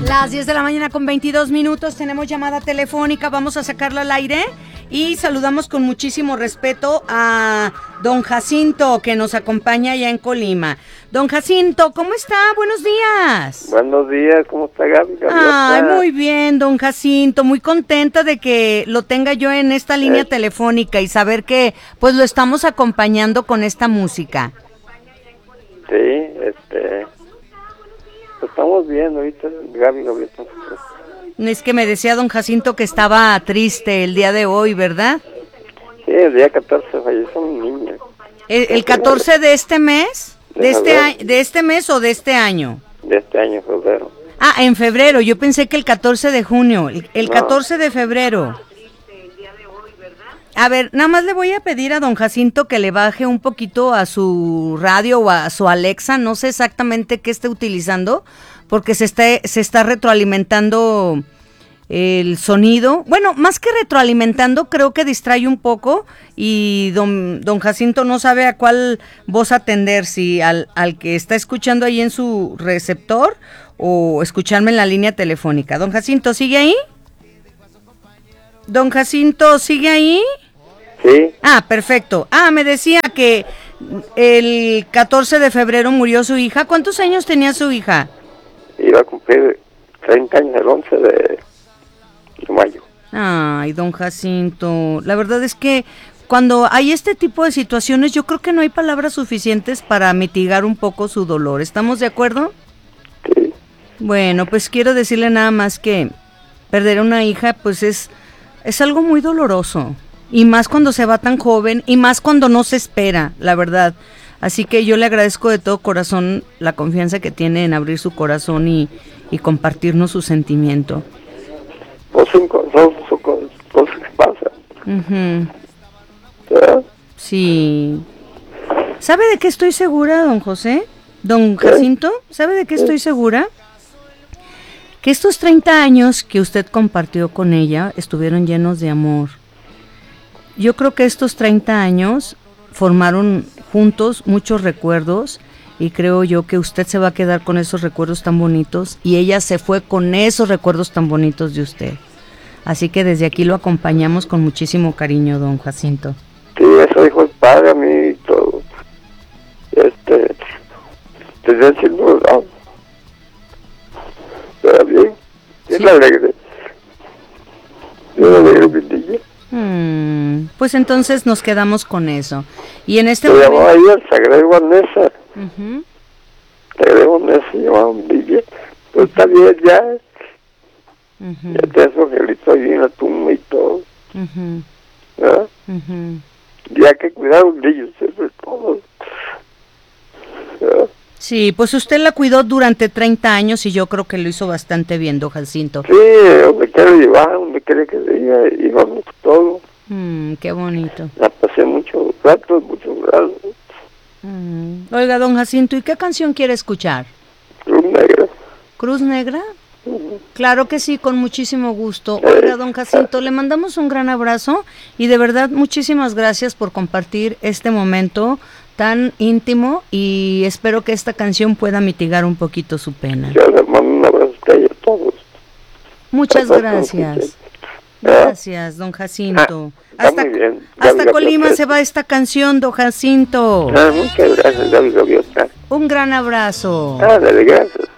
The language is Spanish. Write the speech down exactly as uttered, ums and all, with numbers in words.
Las diez de la mañana con veintidós minutos, tenemos llamada telefónica, vamos a sacarla al aire y saludamos con muchísimo respeto a don Jacinto, que nos acompaña allá en Colima. Don Jacinto, ¿cómo está? Buenos días. Buenos días, ¿cómo está Gaby? Ay, muy bien, don Jacinto, muy contenta de que lo tenga yo en esta línea eh. telefónica y saber que pues lo estamos acompañando con esta música. Sí, este... estamos bien ahorita, Gaby, ahorita. Es que me decía don Jacinto que estaba triste el día de hoy, ¿verdad? Sí, el día catorce falleció un niño. ¿El, el catorce de este mes? ¿De, ¿De este a, de este mes o de este año? De este año, febrero. Ah, en febrero, yo pensé que el catorce de junio, el, el no. catorce de febrero. A ver, nada más le voy a pedir a don Jacinto que le baje un poquito a su radio o a su Alexa, no sé exactamente qué esté utilizando, porque se está, se está retroalimentando el sonido. Bueno, más que retroalimentando, creo que distrae un poco y don, don Jacinto no sabe a cuál voz atender, si al, al que está escuchando ahí en su receptor o escucharme en la línea telefónica. Don Jacinto, ¿sigue ahí? Don Jacinto, ¿sigue ahí? Sí. Ah, perfecto. Ah, me decía que el catorce de febrero murió su hija. ¿Cuántos años tenía su hija? Iba a cumplir treinta años el once de mayo. Ay, don Jacinto, la verdad es que cuando hay este tipo de situaciones yo creo que no hay palabras suficientes para mitigar un poco su dolor. ¿Estamos de acuerdo? Sí. Bueno, pues quiero decirle nada más que perder a una hija pues es, es algo muy doloroso. Y más cuando se va tan joven, y más cuando no se espera, la verdad. Así que yo le agradezco de todo corazón la confianza que tiene en abrir su corazón y, y compartirnos su sentimiento. Pues son cosas que pasan. Uh-huh. ¿Verdad? Sí. ¿Sabe de qué estoy segura, don José? Don Jacinto, ¿sabe de qué estoy segura? Que estos treinta años que usted compartió con ella estuvieron llenos de amor. Yo creo que estos treinta años formaron juntos muchos recuerdos y creo yo que usted se va a quedar con esos recuerdos tan bonitos y ella se fue con esos recuerdos tan bonitos de usted. Así que desde aquí lo acompañamos con muchísimo cariño, don Jacinto. Sí, eso dijo el padre a mí y todo. Este, desde el siglo, no. Pero bien, es la alegre. Es la alegre, mi niña. Hmm, pues entonces nos quedamos con eso. Y en este se momento... llamaba ella Sagrado Vanessa. Uh-huh. Sagrado Vanessa se llamaba un niño. Pues está bien ya. Uh-huh. Ya te su angelito ahí en la tumba y todo. Uh-huh. ¿Verdad? Uh-huh. Y hay que cuidar a un niño, sobre todo. ¿Verdad? Sí, pues usted la cuidó durante treinta años y yo creo que lo hizo bastante bien, don Jacinto. Sí, donde quiere llevar, donde quiere que se iba, íbamos todo. Mm, qué bonito. La pasé muchos ratos, muchos ratos. Mm. Oiga, don Jacinto, ¿y qué canción quiere escuchar? Cruz Negra. ¿Cruz Negra? Uh-huh. Claro que sí, con muchísimo gusto. Oiga, don Jacinto, le mandamos un gran abrazo y de verdad muchísimas gracias por compartir este momento tan íntimo y espero que esta canción pueda mitigar un poquito su pena. Yo le mando un abrazo a usted y a todos. Muchas gracias. Gracias, don Jacinto. Ah, hasta bien. hasta Colima se va esta canción, don Jacinto. Ah, muchas gracias, Gaby Gaviota. Un gran abrazo. Ah, dale, gracias.